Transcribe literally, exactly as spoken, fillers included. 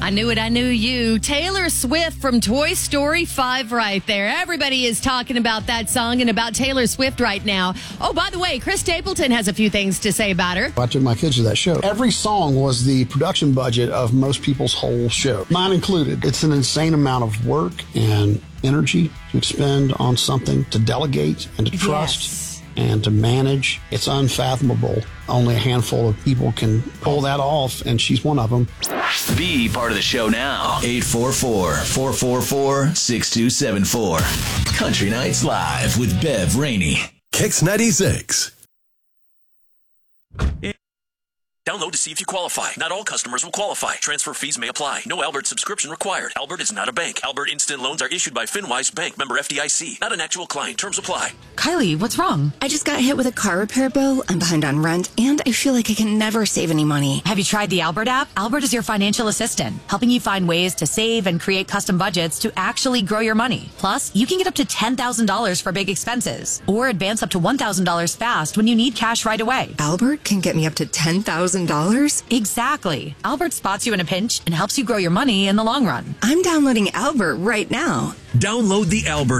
I knew it, I knew you. Taylor Swift from Toy Story five right there. Everybody is talking about that song and about Taylor Swift right now. Oh, by the way, Chris Stapleton has a few things to say about her. I took my kids to that show. Every song was the production budget of most people's whole show, mine included. It's an insane amount of work and energy to expend on something, to delegate and to trust. Yes. And to manage. It's unfathomable. Only a handful of people can pull that off, and she's one of them. Be part of the show now. eight four four, four four four, six two seven four. Country Nights Live with Bev Rainey. Kicks ninety-six. Download to see if you qualify. Not all customers will qualify. Transfer fees may apply. No Albert subscription required. Albert is not a bank. Albert Instant Loans are issued by FinWise Bank, member F D I C. Not an actual client. Terms apply. Kylie, what's wrong? I just got hit with a car repair bill. I'm behind on rent, and I feel like I can never save any money. Have you tried the Albert app? Albert is your financial assistant, helping you find ways to save and create custom budgets to actually grow your money. Plus, you can get up to ten thousand dollars for big expenses, or advance up to one thousand dollars fast when you need cash right away. Albert can get me up to ten thousand dollars? Exactly. Albert spots you in a pinch and helps you grow your money in the long run. I'm downloading Albert right now. Download the Albert